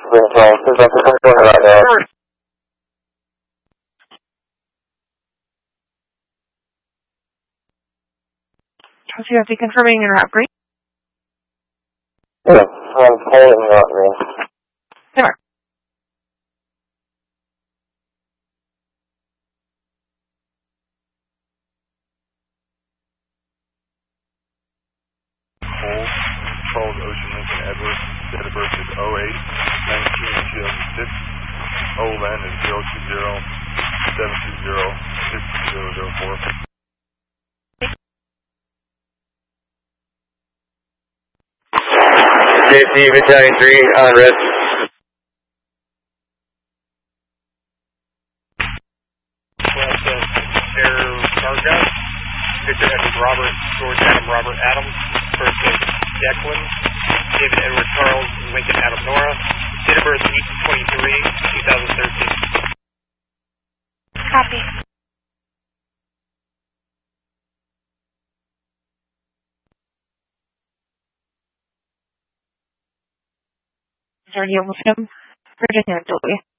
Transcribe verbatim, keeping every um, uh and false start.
Trust you have to confirming in route green. Yeah, I'm holding route green. There. Hold, controlled Ocean Lincoln Edwards, date of birth is oh eight nineteen two thousand six, O L N is zero two zero seven two zero six zero zero four. J C Battalion three on red. Air Cargo, Victor Edward Robert, George Adam Robert Adams, first name Declan, David Edward Charles, Lincoln Adam Nora, date of birth eight twenty-three two thousand thirteen. Copy. Is there any with him? Virginia, Dolby.